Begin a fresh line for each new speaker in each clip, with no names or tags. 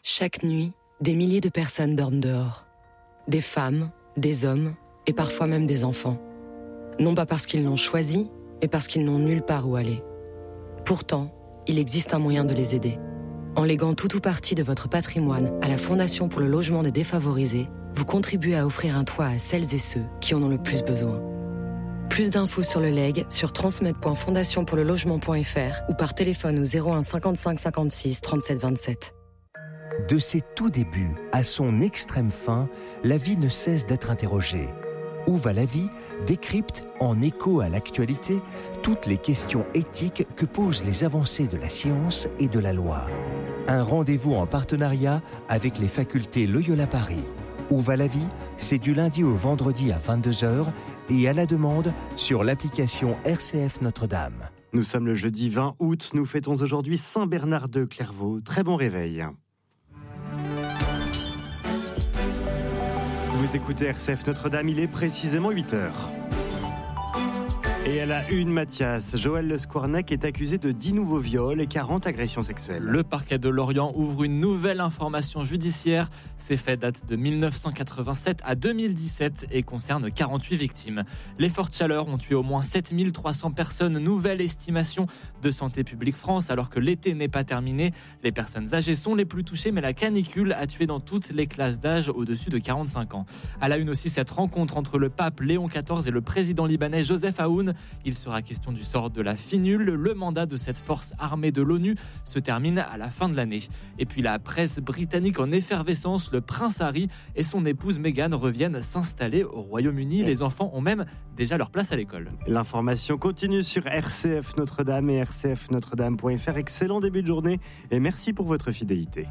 Chaque nuit, des milliers de personnes dorment dehors. Des femmes, des hommes et parfois même des enfants. Non pas parce qu'ils l'ont choisi, mais parce qu'ils n'ont nulle part où aller. Pourtant, il existe un moyen de les aider. En léguant tout ou partie de votre patrimoine à la Fondation pour le logement des défavorisés, vous contribuez à offrir un toit à celles et ceux qui en ont le plus besoin. Plus d'infos sur le legs sur transmettre.fondationpourlelogement.fr ou par téléphone au 01 55 56 37 27.
De ses tout débuts à son extrême fin, la vie ne cesse d'être interrogée. Où va la vie décrypte, en écho à l'actualité, toutes les questions éthiques que posent les avancées de la science et de la loi. Un rendez-vous en partenariat avec les facultés Loyola Paris. Où va la vie? C'est du lundi au vendredi à 22h et à la demande sur l'application RCF Notre-Dame.
Nous sommes le jeudi 20 août, nous fêtons aujourd'hui Saint-Bernard de Clairvaux. Très bon réveil. Vous écoutez RCF Notre-Dame, il est précisément 8h. Et à la une, Mathias, Joël Le Squarnec est accusé de 10 nouveaux viols et 40 agressions sexuelles.
Le parquet de Lorient ouvre une nouvelle information judiciaire. Ces faits datent de 1987 à 2017 et concernent 48 victimes. Les fortes chaleurs ont tué au moins 7300 personnes. Nouvelle estimation de Santé publique France, alors que l'été n'est pas terminé. Les personnes âgées sont les plus touchées, mais la canicule a tué dans toutes les classes d'âge au-dessus de 45 ans. À la une aussi, cette rencontre entre le pape Léon XIV et le président libanais Joseph Aoun. Il sera question du sort de la FINUL. Le mandat de cette force armée de l'ONU se termine à la fin de l'année. Et puis la presse britannique en effervescence, le prince Harry et son épouse Meghan reviennent s'installer au Royaume-Uni. Les enfants ont même déjà leur place à l'école.
L'information continue sur RCF Notre-Dame et rcfnotredame.fr. Excellent début de journée et merci pour votre fidélité.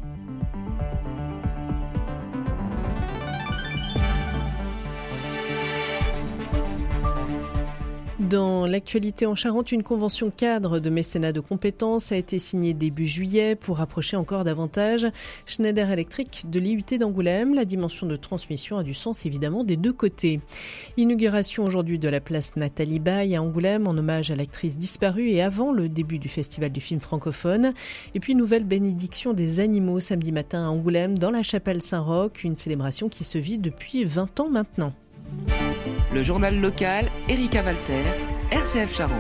Dans l'actualité en Charente, une convention cadre de mécénat de compétences a été signée début juillet pour rapprocher encore davantage Schneider Electric de l'IUT d'Angoulême. La dimension de transmission a du sens évidemment des deux côtés. Inauguration aujourd'hui de la place Nathalie Baye à Angoulême en hommage à l'actrice disparue et avant le début du festival du film francophone. Et puis nouvelle bénédiction des animaux samedi matin à Angoulême dans la chapelle Saint-Roch, une célébration qui se vit depuis 20 ans maintenant.
Le journal local, Erika Walter, RCF Charente.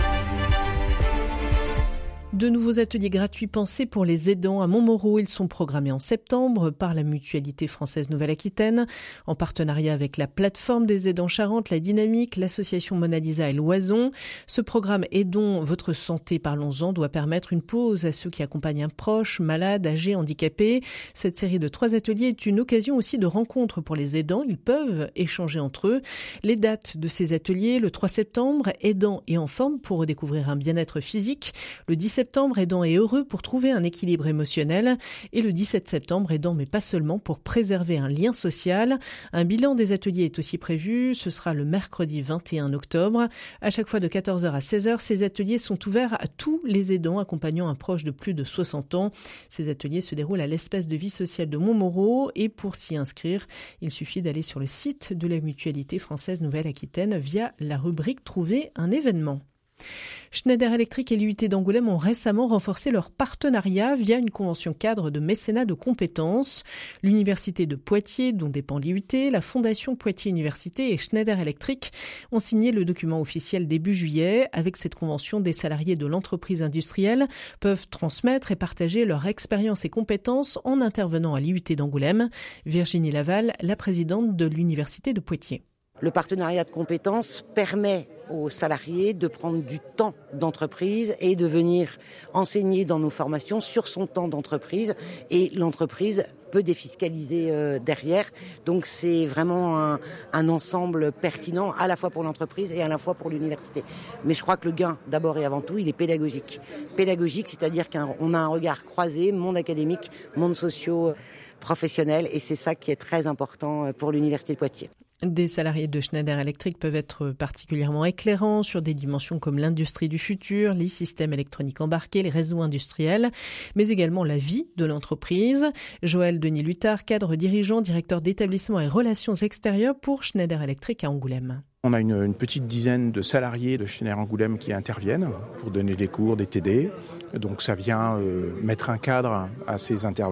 De nouveaux ateliers gratuits pensés pour les aidants à Montmoreau. Ils sont programmés en septembre par la Mutualité Française Nouvelle-Aquitaine, en partenariat avec la plateforme des aidants Charente, la Dynamique, l'association Mona Lisa et l'Oison. Ce programme Aidons votre santé, parlons-en, doit permettre une pause à ceux qui accompagnent un proche, malade, âgé, handicapé. Cette série de 3 ateliers est une occasion aussi de rencontre pour les aidants. Ils peuvent échanger entre eux. Les dates de ces ateliers, le 3 septembre, aidants et en forme pour redécouvrir un bien-être physique. Le 10 septembre, aidant et heureux pour trouver un équilibre émotionnel. Et le 17 septembre, aidant mais pas seulement pour préserver un lien social. Un bilan des ateliers est aussi prévu. Ce sera le mercredi 21 octobre. À chaque fois de 14h à 16h, ces ateliers sont ouverts à tous les aidants accompagnant un proche de plus de 60 ans. Ces ateliers se déroulent à l'Espace de vie sociale de Montmoreau. Et pour s'y inscrire, il suffit d'aller sur le site de la Mutualité Française Nouvelle-Aquitaine via la rubrique « Trouver un événement ». Schneider Electric et l'IUT d'Angoulême ont récemment renforcé leur partenariat via une convention cadre de mécénat de compétences. L'Université de Poitiers, dont dépend l'IUT, la Fondation Poitiers Université et Schneider Electric ont signé le document officiel début juillet. Avec cette convention, des salariés de l'entreprise industrielle peuvent transmettre et partager leur expérience et compétences en intervenant à l'IUT d'Angoulême. Virginie Laval, la présidente de l'Université de Poitiers.
Le partenariat de compétences permet aux salariés de prendre du temps d'entreprise et de venir enseigner dans nos formations sur son temps d'entreprise, et l'entreprise peut défiscaliser derrière. Donc c'est vraiment un ensemble pertinent à la fois pour l'entreprise et à la fois pour l'université. Mais je crois que le gain, d'abord et avant tout, il est pédagogique. Pédagogique, c'est-à-dire qu'on a un regard croisé, monde académique, monde socio-professionnel, et c'est ça qui est très important pour l'Université de Poitiers.
Des salariés de Schneider Electric peuvent être particulièrement éclairants sur des dimensions comme l'industrie du futur, les systèmes électroniques embarqués, les réseaux industriels, mais également la vie de l'entreprise. Joël Denis Luttard, cadre dirigeant, directeur d'établissement et relations extérieures pour Schneider Electric à Angoulême.
On a une petite dizaine de salariés de Schneider Angoulême qui interviennent pour donner des cours, des TD. Donc ça vient mettre un cadre à ces interventions.